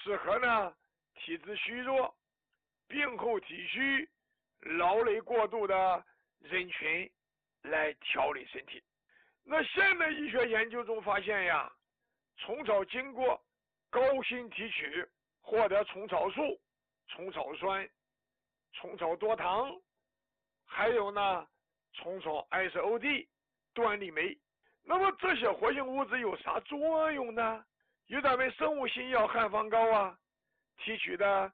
适合呢体质虚弱、病后体虚、劳累过度的人群来调理身体。那现代医学研究中发现呀，虫草经过高辛提取，获得虫草素、虫草酸、虫草多糖，还有呢虫草 SOD、端粒酶。那么这些活性物质有啥作用呢？有咱们生物新药汉方膏啊提取的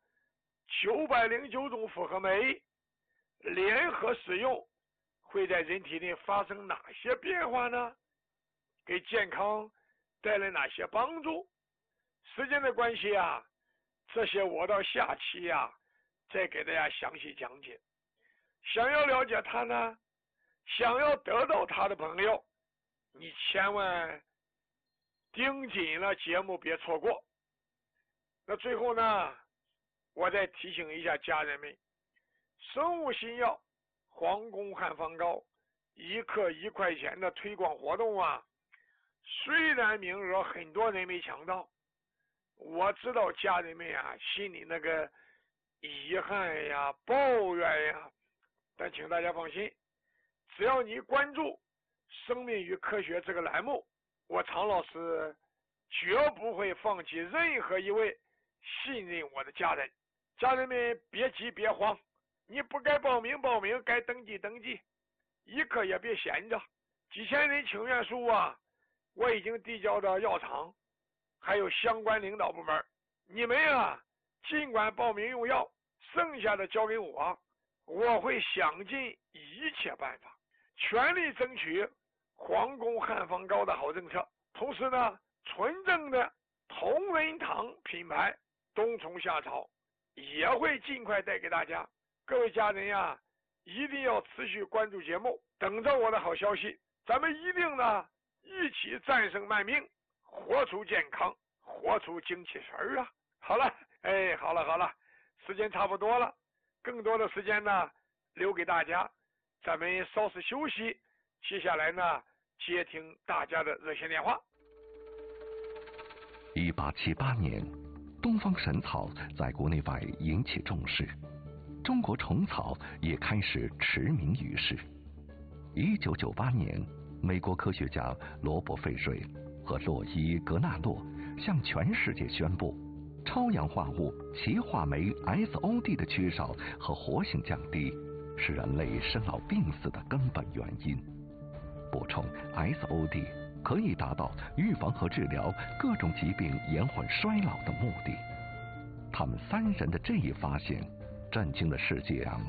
909种复合酶联合使用，会在人体内发生哪些变化呢？给健康带来哪些帮助？时间的关系啊，这些我到下期啊再给大家详细讲解。想要了解它呢，想要得到它的朋友，你千万盯紧了节目，别错过。那最后呢，我再提醒一下家人们，生物新药皇宫汉方膏1克1块钱的推广活动啊，虽然名额很多人没抢到，我知道家人们啊心里那个遗憾呀、抱怨呀，但请大家放心，只要你关注生命与科学这个栏目，我常老师绝不会放弃任何一位信任我的家人。家人们别急别慌，你不该报名报名，该登记登记，一刻也别闲着。几千人请愿书啊，我已经递交到药厂还有相关领导部门，你们啊尽管报名用药，剩下的交给我，我会想尽一切办法全力争取皇宫汉方膏的好政策。同时呢，纯正的同仁堂品牌冬虫夏草也会尽快带给大家。各位家人呀，一定要持续关注节目，等着我的好消息。咱们一定呢一起战胜慢病，活出健康，活出精气神啊！好了，好了，时间差不多了，更多的时间呢留给大家，咱们稍事休息，接下来呢接听大家的热线电话。 1878年，东方神草在国内外引起重视，中国虫草也开始驰名于世。1998年，美国科学家罗伯·费瑞和洛伊·格纳洛向全世界宣布，超氧化物歧化酶 SOD 的缺少和活性降低是人类生老病死的根本原因。补充 SOD 可以达到预防和治疗各种疾病延缓衰老的目的。他们3人的这一发现震惊了世界啊！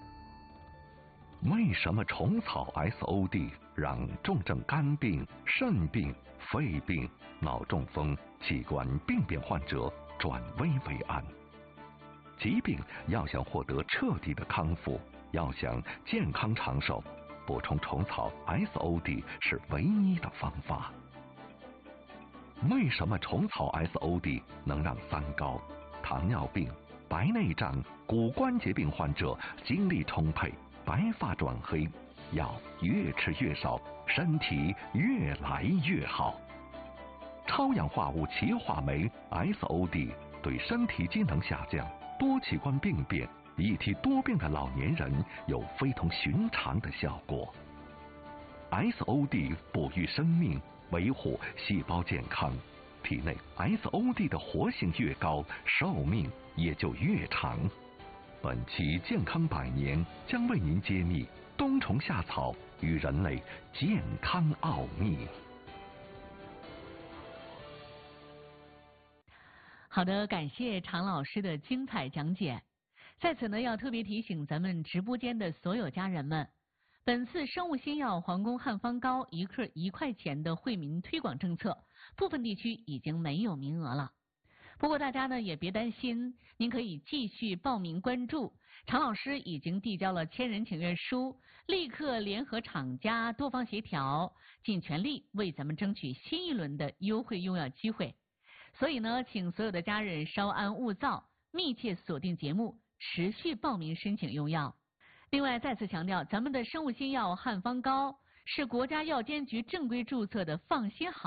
为什么虫草 SOD 让重症肝病、肾病、肺病、脑中风、器官病变患者转危为安？疾病要想获得彻底的康复，要想健康长寿，补充虫草 SOD 是唯一的方法。为什么虫草 SOD 能让三高、糖尿病、白内障、骨关节病患者精力充沛、白发转黑，药越吃越少，身体越来越好？超氧化物歧化酶 SOD 对身体机能下降、多器官病变、一体多病的老年人有非同寻常的效果。SOD 哺育生命，维护细胞健康，体内 SOD 的活性越高，寿命也就越长。本期健康百年将为您揭秘冬虫夏草与人类健康奥秘。 好的，感谢常老师的精彩讲解。在此呢，要特别提醒咱们直播间的所有家人们，本次生物新药皇宫汉方膏1克1块钱的惠民推广政策，部分地区已经没有名额了。不过大家呢也别担心，您可以继续报名关注。常老师已经递交了千人请愿书，立刻联合厂家多方协调，尽全力为咱们争取新一轮的优惠用药机会。所以呢，请所有的家人稍安勿躁，密切锁定节目，持续报名申请用药。另外再次强调，咱们的生物新药汉方膏是国家药监局正规注册的放心好